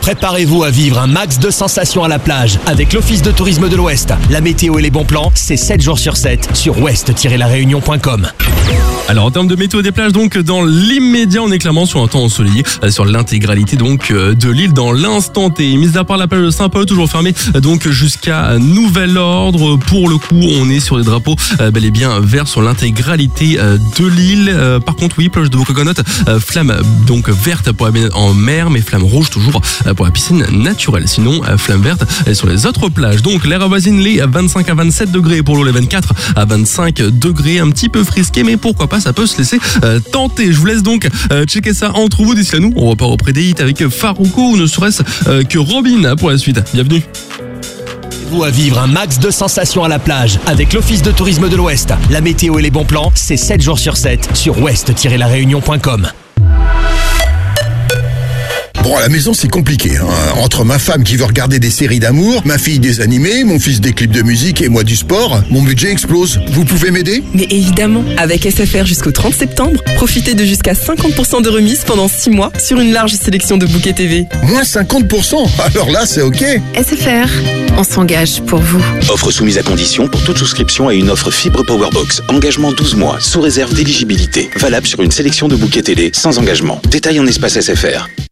Préparez-vous à vivre un max de sensations à la plage avec l'Office de tourisme de l'Ouest. La météo et les bons plans, c'est 7 jours sur 7 sur ouest-laréunion.com. Alors en termes de météo des plages, donc dans l'immédiat, on est clairement sur un temps ensoleillé sur l'intégralité donc de l'île dans l'instant T. Mis à part la plage de Saint-Paul, toujours fermée donc jusqu'à nouvel ordre. Pour le coup, on est sur des drapeaux bel et bien verts sur l'intégralité de l'île. Par contre, oui, plage de Bocogonot, flamme donc verte pour la baignade en mer, mais flamme rouge toujours pour la piscine naturelle. Sinon, flamme verte sur les autres plages. Donc l'air avoisine les 25 à 27 degrés pour l'eau, les 24 à 25 degrés, un petit peu frisqué, mais pourquoi pas, ça peut se laisser tenter. Je vous laisse donc checker ça entre vous. D'ici là, nous, on repart auprès des hits avec Farouko ou ne serait-ce que Robin pour la suite. Bienvenue. Vous à vivre un max de sensations à la plage avec l'Office de tourisme de l'Ouest. La météo et les bons plans, c'est 7 jours sur 7 sur ouest-laréunion.com. Bon, à la maison, c'est compliqué, hein. Entre ma femme qui veut regarder des séries d'amour, ma fille des animés, mon fils des clips de musique et moi du sport, mon budget explose. Vous pouvez m'aider ? Mais évidemment, avec SFR jusqu'au 30 septembre, profitez de jusqu'à 50% de remise pendant 6 mois sur une large sélection de bouquets TV. Moins 50%. Alors là, c'est OK. SFR, on s'engage pour vous. Offre soumise à condition pour toute souscription à une offre fibre Powerbox. Engagement 12 mois, sous réserve d'éligibilité. Valable sur une sélection de bouquets télé, sans engagement. Détail en espace SFR.